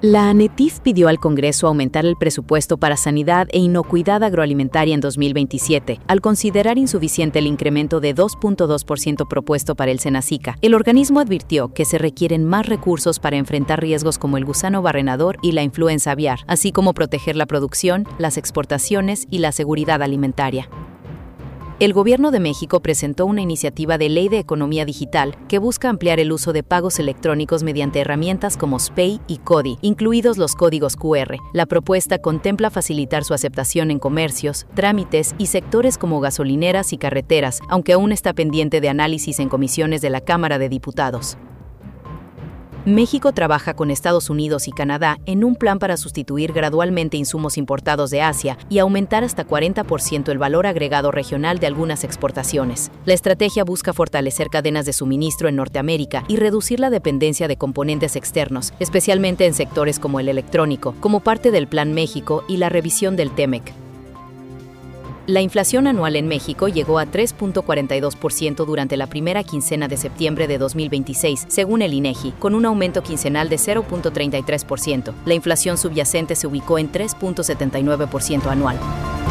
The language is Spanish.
La ANETIF pidió al Congreso aumentar el presupuesto para sanidad e inocuidad agroalimentaria en 2027, al considerar insuficiente el incremento de 2.2% propuesto para el Senacica. El organismo advirtió que se requieren más recursos para enfrentar riesgos como el gusano barrenador y la influenza aviar, así como proteger la producción, las exportaciones y la seguridad alimentaria. El Gobierno de México presentó una iniciativa de ley de economía digital que busca ampliar el uso de pagos electrónicos mediante herramientas como SPEI y CODI, incluidos los códigos QR. La propuesta contempla facilitar su aceptación en comercios, trámites y sectores como gasolineras y carreteras, aunque aún está pendiente de análisis en comisiones de la Cámara de Diputados. México trabaja con Estados Unidos y Canadá en un plan para sustituir gradualmente insumos importados de Asia y aumentar hasta 40% el valor agregado regional de algunas exportaciones. La estrategia busca fortalecer cadenas de suministro en Norteamérica y reducir la dependencia de componentes externos, especialmente en sectores como el electrónico, como parte del Plan México y la revisión del TEMEC. La inflación anual en México llegó a 3.42% durante la primera quincena de septiembre de 2026, según el INEGI, con un aumento quincenal de 0.33%. La inflación subyacente se ubicó en 3.79% anual.